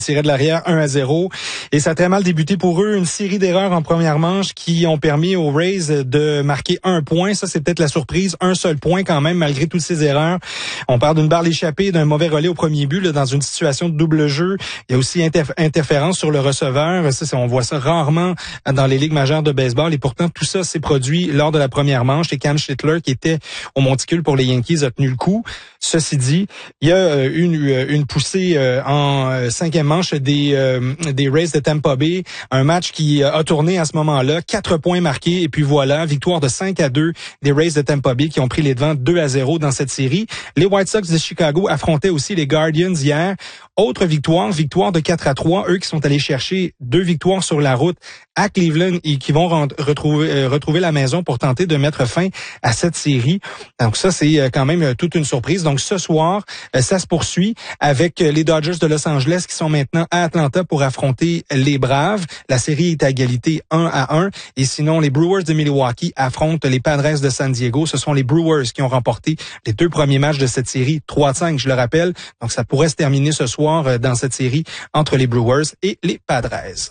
Tirait de l'arrière 1-0 et ça a très mal débuté pour eux. Une série d'erreurs en première manche qui ont permis aux Rays de marquer 1 point. Ça, c'est peut-être la surprise. Un seul point quand même, malgré toutes ces erreurs. On parle d'une balle échappée, d'un mauvais relais au premier but, là, dans une situation de double jeu. Il y a aussi interférence sur le receveur. Ça, on voit ça rarement dans les ligues majeures de baseball. Et pourtant, tout ça s'est produit lors de la première manche. Et Cam Schlittler, qui était au monticule pour les Yankees, a tenu le coup. Ceci dit, il y a une poussée en cinquième manche des Rays de Tampa Bay, un match qui a tourné à ce moment-là, 4 points marqués et puis voilà, victoire de 5-2 des Rays de Tampa Bay qui ont pris les devants 2-0 dans cette série. Les White Sox de Chicago affrontaient aussi les Guardians hier. Autre victoire de 4-3, eux qui sont allés chercher 2 victoires sur la route à Cleveland et qui vont retrouver la maison pour tenter de mettre fin à cette série. Donc ça, c'est quand même toute une surprise. Donc ce soir, ça se poursuit avec les Dodgers de Los Angeles qui sont maintenant à Atlanta pour affronter les Braves. La série est à égalité 1-1. Et sinon, les Brewers de Milwaukee affrontent les Padres de San Diego. Ce sont les Brewers qui ont remporté les 2 premiers matchs de cette série, 3-5, je le rappelle. Donc ça pourrait se terminer ce soir dans cette série entre les Brewers et les Padres.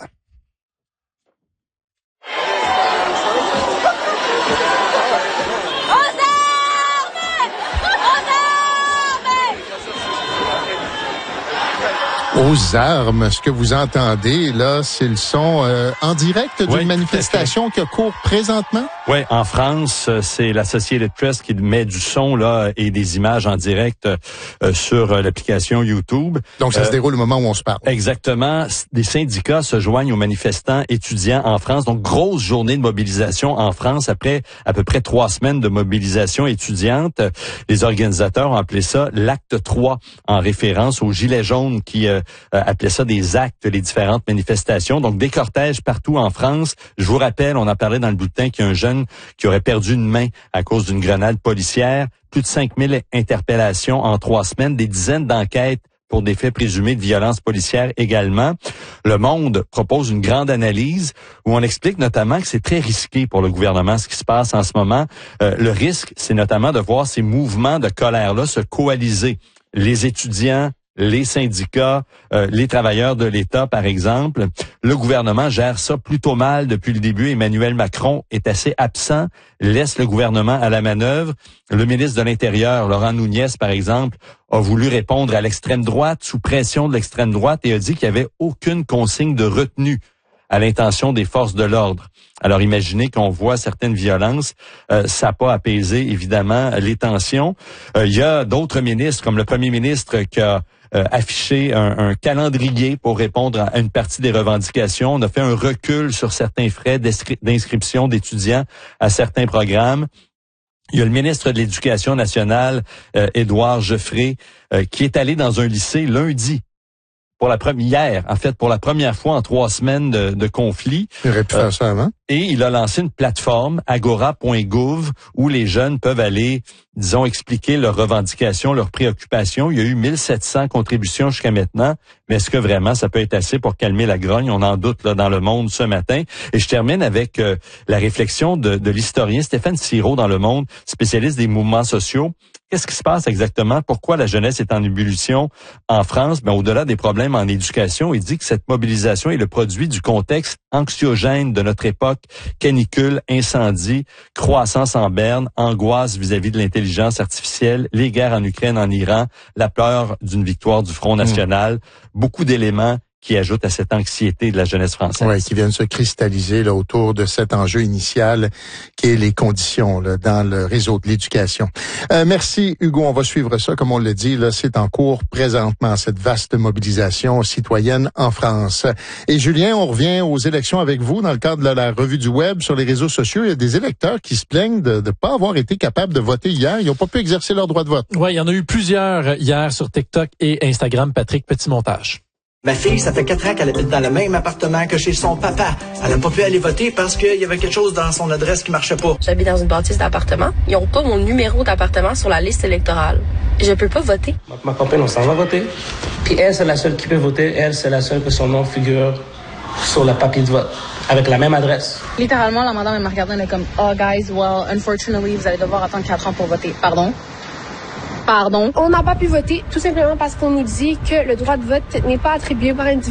Aux armes, ce que vous entendez, là, c'est le son en direct d'une manifestation qui court présentement? Oui, en France, c'est l'Associated Press qui met du son là et des images en direct sur l'application YouTube. Donc, ça se déroule au moment où on se parle. Exactement. Des syndicats se joignent aux manifestants étudiants en France. Donc, grosse journée de mobilisation en France après à peu près 3 semaines de mobilisation étudiante. Les organisateurs ont appelé ça l'acte 3 en référence aux Gilets jaunes qui appelaient ça des actes, les différentes manifestations. Donc, des cortèges partout en France. Je vous rappelle, on en parlait dans le bulletin qu'il y a un jeune qui aurait perdu une main à cause d'une grenade policière. Plus de 5000 interpellations en 3 semaines, des dizaines d'enquêtes pour des faits présumés de violence policière également. Le Monde propose une grande analyse où on explique notamment que c'est très risqué pour le gouvernement ce qui se passe en ce moment. Le risque, c'est notamment de voir ces mouvements de colère-là se coaliser. Les étudiants, les syndicats, les travailleurs de l'État, par exemple. Le gouvernement gère ça plutôt mal depuis le début. Emmanuel Macron est assez absent, laisse le gouvernement à la manœuvre. Le ministre de l'Intérieur, Laurent Nunez, par exemple, a voulu répondre à l'extrême droite, sous pression de l'extrême droite, et a dit qu'il n'y avait aucune consigne de retenue à l'intention des forces de l'ordre. Alors imaginez qu'on voit certaines violences, ça n'a pas apaisé évidemment les tensions. Il y a d'autres ministres, comme le premier ministre qui a affiché un calendrier pour répondre à une partie des revendications. On a fait un recul sur certains frais d'inscription d'étudiants à certains programmes. Il y a le ministre de l'Éducation nationale, Édouard Geoffrey, qui est allé dans un lycée lundi. Pour la première fois en 3 semaines de conflit. Il aurait pu faire ça avant. Et il a lancé une plateforme, agora.gouv, où les jeunes peuvent aller, disons, expliquer leurs revendications, leurs préoccupations. Il y a eu 1700 contributions jusqu'à maintenant. Mais est-ce que vraiment ça peut être assez pour calmer la grogne? On en doute là dans le Monde ce matin. Et je termine avec la réflexion de l'historien Stéphane Siro dans le Monde, spécialiste des mouvements sociaux. Qu'est-ce qui se passe exactement? Pourquoi la jeunesse est en ébullition en France? Ben, au-delà des problèmes en éducation, il dit que cette mobilisation est le produit du contexte anxiogène de notre époque. Canicule, incendie, croissance en berne, angoisse vis-à-vis de l'intelligence artificielle, les guerres en Ukraine, en Iran, la peur d'une victoire du Front national. Beaucoup d'éléments qui ajoute à cette anxiété de la jeunesse française. Oui, qui viennent se cristalliser là, autour de cet enjeu initial qui est les conditions là, dans le réseau de l'éducation. Merci Hugo, on va suivre ça, comme on l'a dit, là, c'est en cours présentement, cette vaste mobilisation citoyenne en France. Et Julien, on revient aux élections avec vous dans le cadre de la revue du web sur les réseaux sociaux. Il y a des électeurs qui se plaignent de ne pas avoir été capables de voter hier. Ils n'ont pas pu exercer leur droit de vote. Oui, il y en a eu plusieurs hier sur TikTok et Instagram. Patrick, petit montage. Ma fille, ça fait 4 ans qu'elle habite dans le même appartement que chez son papa. Elle n'a pas pu aller voter parce qu'il y avait quelque chose dans son adresse qui marchait pas. J'habite dans une bâtisse d'appartement. Ils n'ont pas mon numéro d'appartement sur la liste électorale. Je peux pas voter. Ma copine, on s'en va voter. Puis elle, c'est la seule qui peut voter. Elle, c'est la seule que son nom figure sur le papier de vote, avec la même adresse. Littéralement, la madame, elle m'a regardé, elle est comme « Oh, guys, well, unfortunately, vous allez devoir attendre 4 ans pour voter. » Pardon? Pardon? On n'a pas pu voter tout simplement parce qu'on nous dit que le droit de vote n'est pas attribué par individu.